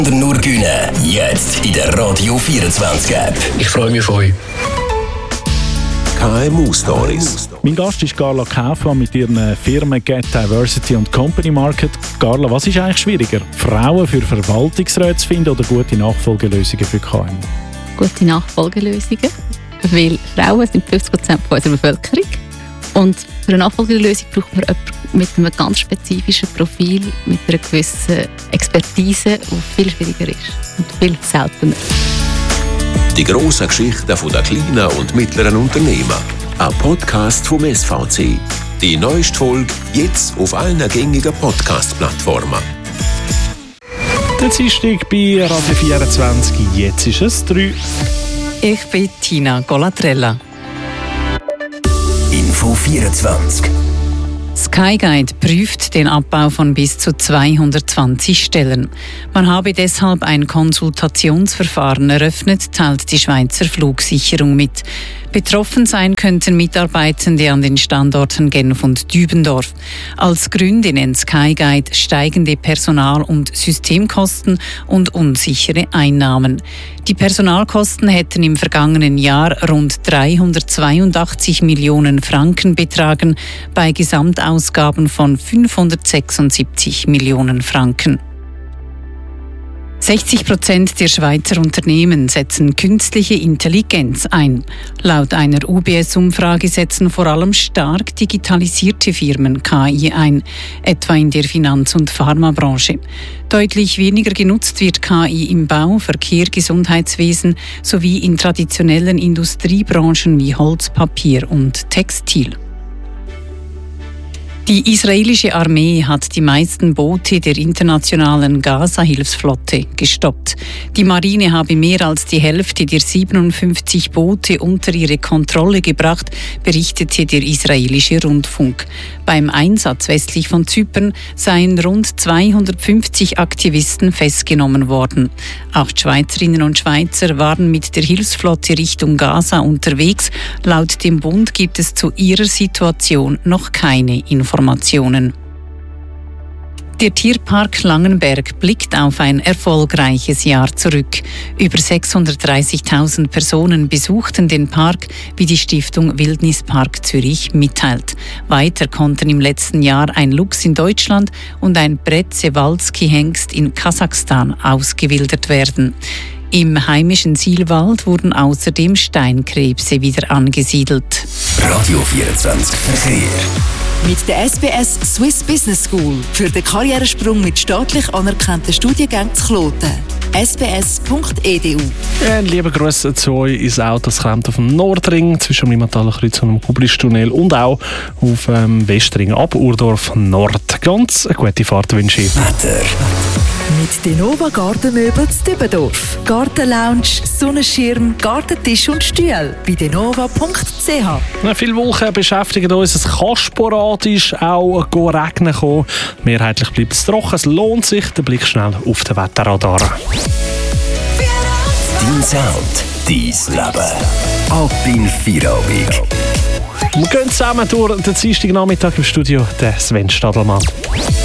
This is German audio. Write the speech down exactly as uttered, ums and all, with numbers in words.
Nur gewinnen. Jetzt in der Radio vierundzwanzig App. Ich freue mich auf euch. K M U-Stories. Mein Gast ist Carla Kaufmann mit ihren Firmen Get Diversity und Company Market. Carla, was ist eigentlich schwieriger? Frauen für Verwaltungsräte zu finden oder gute Nachfolgelösungen für K M U? Gute Nachfolgelösungen, weil Frauen sind fünfzig Prozent von unserer Bevölkerung. Und für eine Nachfolgelösung braucht man jemanden mit einem ganz spezifischen Profil, mit einer gewissen Expertise, die viel schwieriger ist und viel seltener. Die grossen Geschichten der kleinen und mittleren Unternehmen. Ein Podcast vom S V C. Die neueste Folge jetzt auf allen gängigen Podcast-Plattformen. Der Dienstag bei Radio vierundzwanzig. Jetzt ist es drei. Ich bin Tina Golatrella. Info vierundzwanzig. Skyguide prüft den Abbau von bis zu zweihundertzwanzig Stellen. Man habe deshalb ein Konsultationsverfahren eröffnet, teilt die Schweizer Flugsicherung mit. Betroffen sein könnten Mitarbeitende an den Standorten Genf und Dübendorf. Als Gründe nennt Skyguide steigende Personal- und Systemkosten und unsichere Einnahmen. Die Personalkosten hätten im vergangenen Jahr rund dreihundertzweiundachtzig Millionen Franken betragen, bei Gesamtausgaben von fünfhundertsechsundsiebzig Millionen Franken. sechzig Prozent der Schweizer Unternehmen setzen künstliche Intelligenz ein. Laut einer U B S-Umfrage setzen vor allem stark digitalisierte Firmen K I ein, etwa in der Finanz- und Pharmabranche. Deutlich weniger genutzt wird K I im Bau, Verkehr, Gesundheitswesen sowie in traditionellen Industriebranchen wie Holz, Papier und Textil. Die israelische Armee hat die meisten Boote der internationalen Gaza-Hilfsflotte gestoppt. Die Marine habe mehr als die Hälfte der siebenundfünfzig Boote unter ihre Kontrolle gebracht, berichtete der israelische Rundfunk. Beim Einsatz westlich von Zypern seien rund zweihundertfünfzig Aktivisten festgenommen worden. Acht Schweizerinnen und Schweizer waren mit der Hilfsflotte Richtung Gaza unterwegs. Laut dem Bund gibt es zu ihrer Situation noch keine Informationen. Informationen. Der Tierpark Langenberg blickt auf ein erfolgreiches Jahr zurück. Über sechshundertdreißigtausend Personen besuchten den Park, wie die Stiftung Wildnispark Zürich mitteilt. Weiter konnten im letzten Jahr ein Luchs in Deutschland und ein Przewalski-Hengst in Kasachstan ausgewildert werden. Im heimischen Sihlwald wurden außerdem Steinkrebse wieder angesiedelt. Radio vierundzwanzig Verkehr. Mit der S B S Swiss Business School für den Karrieresprung mit staatlich anerkannten Studiengängen zu Kloten. s b s punkt e d u. Ein lieber Gruß zu euch ins Auto. Das klemmt auf dem Nordring zwischen dem Limmathaler Kreuz und dem Kublistunnel und auch auf dem Westring ab Urdorf Nord. Ganz eine gute Fahrt wünsche ich. Wetter. Mit Denova Gartenmöbel zu Dübendorf. Gartenlounge, Sonnenschirm, Gartentisch und Stühle bei denova punkt c h. Ja, viele Wolken beschäftigen uns. Es kann sporadisch auch regnen kommen. Mehrheitlich bleibt es trocken. Es lohnt sich. Der Blick schnell auf den Wetterradar. Dein Sound, dein Leben. Ab in Feierabend. Wir gehen zusammen durch den Dienstagnachmittag im Studio, der Sven Stadelmann.